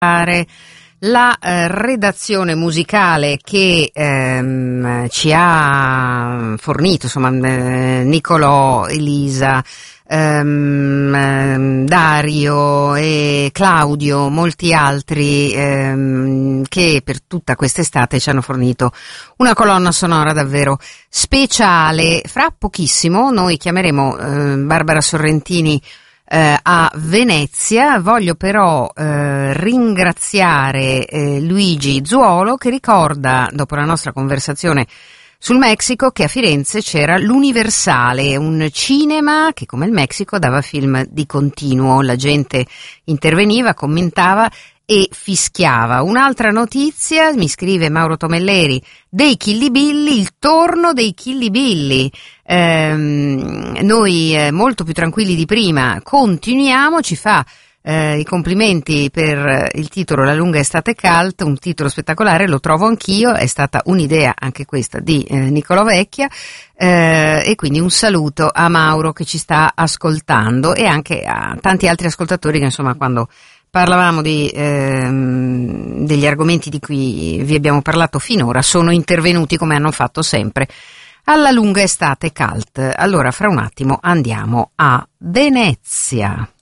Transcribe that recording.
La redazione musicale che ci ha fornito, insomma, Nicolò, Elisa, Dario e Claudio, molti altri che per tutta quest'estate ci hanno fornito una colonna sonora davvero speciale. Fra pochissimo noi chiameremo Barbara Sorrentini a Venezia. Voglio però ringraziare Luigi Zuolo, che ricorda, dopo la nostra conversazione sul Messico, che a Firenze c'era l'Universale, un cinema che come il Messico dava film di continuo, la gente interveniva, commentava e fischiava. Un'altra notizia, mi scrive Mauro Tomelleri, dei Killibilli, il torno dei Killibilli. Noi molto più tranquilli di prima continuiamo, ci fa i complimenti per il titolo La lunga estate cult, un titolo spettacolare, lo trovo anch'io, è stata un'idea anche questa di Nicolò Vecchia, e quindi un saluto a Mauro che ci sta ascoltando e anche a tanti altri ascoltatori che insomma quando parlavamo degli argomenti di cui vi abbiamo parlato finora sono intervenuti come hanno fatto sempre alla lunga estate cult. Allora fra un attimo andiamo a Venezia.